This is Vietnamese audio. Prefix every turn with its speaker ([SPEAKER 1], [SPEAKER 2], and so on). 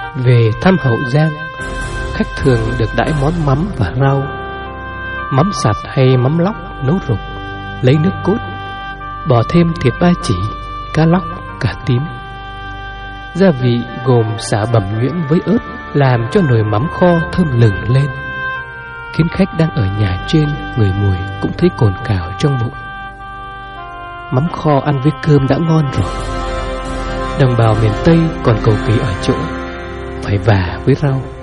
[SPEAKER 1] Về thăm Hậu Giang, khách thường được đãi món mắm và rau. Mắm sạt hay mắm lóc nấu rục, lấy nước cốt, bỏ thêm thịt ba chỉ, cá lóc, cà tím. Gia vị gồm sả bằm nhuyễn với ớt làm cho nồi mắm kho thơm lừng lên, khiến khách đang ở nhà trên người mùi cũng thấy cồn cào trong bụng. Mắm kho ăn với cơm đã ngon rồi. Đồng bào miền Tây còn cầu kỳ ở chỗ phải vả với rau.